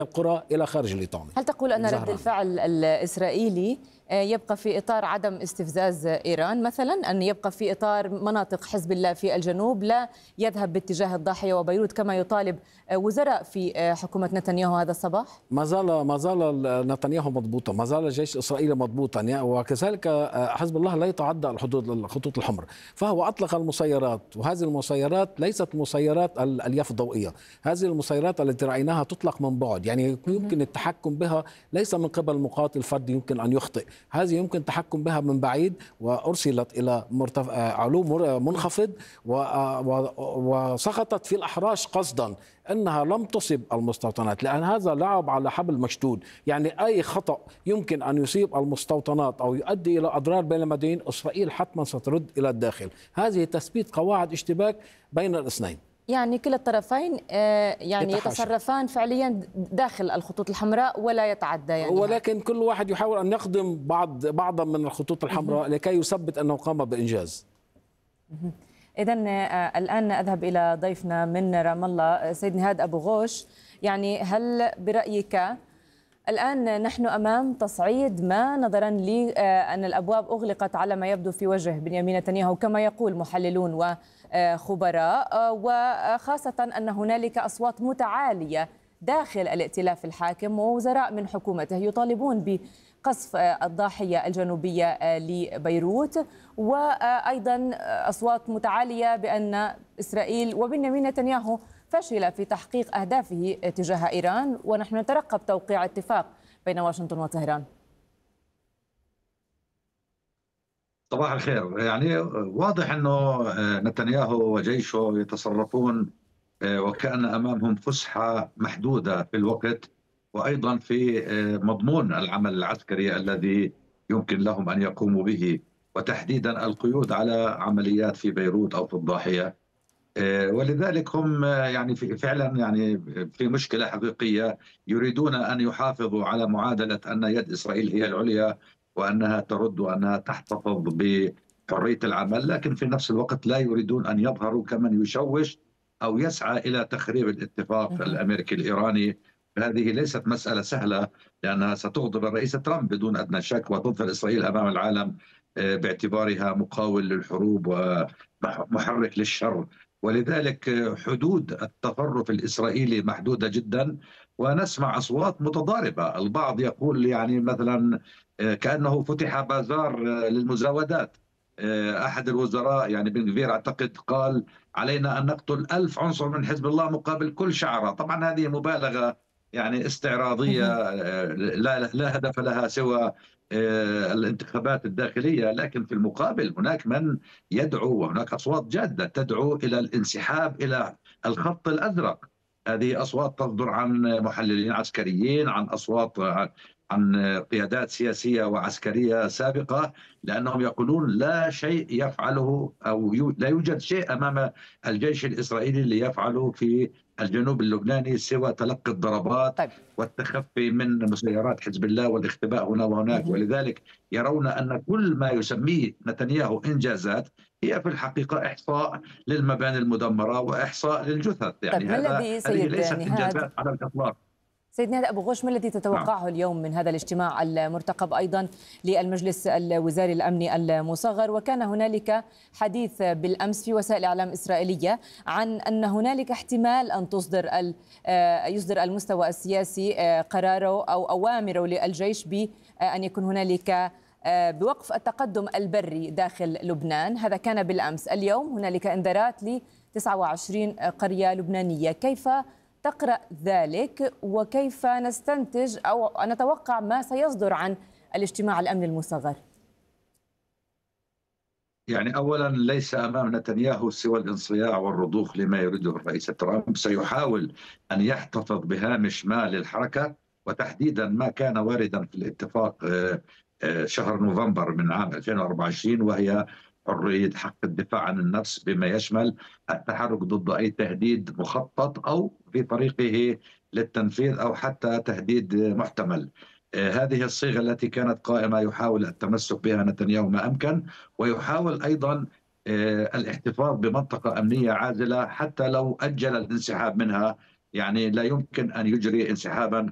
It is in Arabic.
القرى إلى خارج ليطاني. هل تقول أن رد الفعل الإسرائيلي يبقى في إطار عدم استفزاز إيران مثلا، أن يبقى في إطار مناطق حزب الله في الجنوب، لا يذهب باتجاه الضاحية وبيروت كما يطالب وزراء في حكومة نتنياهو هذا الصباح؟ ما زال نتنياهو مضبوطا، ما زال الجيش الإسرائيلي مضبوطا، وكذلك حزب الله لا يتعدى الخطوط الحمر، فهو أطلق المسيرات، وهذه المسيرات ليست مسيرات الألياف الضوئية، هذه المسيرات التي رأيناها تطلق من بعد، يعني يمكن التحكم بها ليس من قبل مقاتل فردي يمكن أن يخطئ، هذه يمكن التحكم بها من بعيد، وأرسلت إلى علو منخفض وسقطت في الأحراش قصدا، أنها لم تصب المستوطنات، لأن هذا لعب على حبل مشدود، يعني أي خطأ يمكن أن يصيب المستوطنات أو يؤدي إلى أضرار بين المدنيين، إسرائيل حتما سترد إلى الداخل. هذه تثبيت قواعد اشتباك بين الاثنين، يعني كلا الطرفين يعني يتصرفان فعليا داخل الخطوط الحمراء ولا يتعدى يعني، ولكن كل واحد يحاول أن يخدم بعضا من الخطوط الحمراء لكي يثبت أنه قام بإنجاز. إذن الآن أذهب إلى ضيفنا من رام الله سيد نهاد أبو غوش. يعني هل برأيك الآن نحن أمام تصعيد ما، نظرا لأن الأبواب أغلقت على ما يبدو في وجه بنيامين نتنياهو كما يقول محللون وخبراء، وخاصة أن هنالك أصوات متعالية داخل الائتلاف الحاكم ووزراء من حكومته يطالبون بقصف الضاحية الجنوبية لبيروت، وأيضا أصوات متعالية بأن إسرائيل وبنيامين نتنياهو فشل في تحقيق أهدافه تجاه إيران، ونحن نترقب توقيع اتفاق بين واشنطن وطهران. صباح الخير. يعني واضح أنه نتنياهو وجيشه يتصرفون وكأن أمامهم فسحة محدودة في الوقت، وأيضا في مضمون العمل العسكري الذي يمكن لهم أن يقوموا به، وتحديدا القيود على عمليات في بيروت أو في الضاحية. ولذلك هم يعني فعلا يعني في مشكلة حقيقية، يريدون أن يحافظوا على معادلة أن يد إسرائيل هي العليا، وأنها ترد وأنها تحتفظ بحرية العمل، لكن في نفس الوقت لا يريدون أن يظهروا كمن يشوش أو يسعى إلى تخريب الاتفاق الأمريكي الإيراني. هذه ليست مسألة سهلة، لأنها ستغضب الرئيس ترامب بدون أدنى شك، وتظهر إسرائيل أمام العالم باعتبارها مقاول للحروب ومحرك للشر. ولذلك حدود التطرف الإسرائيلي محدودة جدا، ونسمع أصوات متضاربة. البعض يقول يعني مثلا كأنه فتح بازار للمزاودات. أحد الوزراء يعني بن غفير أعتقد قال علينا أن نقتل 1000 عنصر من حزب الله مقابل كل شعرة. طبعا هذه مبالغة يعني استعراضية لا هدف لها سوى الانتخابات الداخلية، لكن في المقابل هناك من يدعو، وهناك أصوات جادة تدعو إلى الانسحاب إلى الخط الأزرق. هذه أصوات تصدر عن محللين عسكريين، عن أصوات عن قيادات سياسية وعسكرية سابقة، لأنهم يقولون لا شيء يفعله أو لا يوجد شيء أمام الجيش الإسرائيلي ليفعله في الجنوب اللبناني سوى تلقي الضربات والتخفي من مسيرات حزب الله والاختباء هنا وهناك. ولذلك يرون أن كل ما يسميه نتنياهو إنجازات هي في الحقيقة إحصاء للمباني المدمرة وإحصاء للجثث. يعني هذه ليست إنجازات على الإطلاق. سيد نهاد أبو غوش، ما الذي تتوقعه اليوم من هذا الاجتماع المرتقب أيضا للمجلس الوزاري الأمني المصغر؟ وكان هنالك حديث بالأمس في وسائل إعلام إسرائيلية عن أن هنالك احتمال أن يصدر المستوى السياسي قراره أو أوامره للجيش بأن يكون هنالك بوقف التقدم البري داخل لبنان. هذا كان بالأمس. اليوم هنالك انذارات ل 29 قرية لبنانية. كيف تقرأ ذلك، وكيف نستنتج أو نتوقع ما سيصدر عن الاجتماع الأمني المصغر؟ يعني أولا ليس أمام نتنياهو سوى الانصياع والرضوخ لما يريده الرئيس ترامب. سيحاول أن يحتفظ بهامش ما للحركة، وتحديدا ما كان واردا في الاتفاق شهر نوفمبر من عام 2024، وهي حرية حق الدفاع عن النفس بما يشمل التحرك ضد أي تهديد مخطط أو في طريقه للتنفيذ أو حتى تهديد محتمل. هذه الصيغة التي كانت قائمة يحاول التمسك بها نتنياهو ما أمكن، ويحاول أيضا الاحتفاظ بمنطقة أمنية عازلة حتى لو أجل الانسحاب منها. يعني لا يمكن أن يجري انسحابا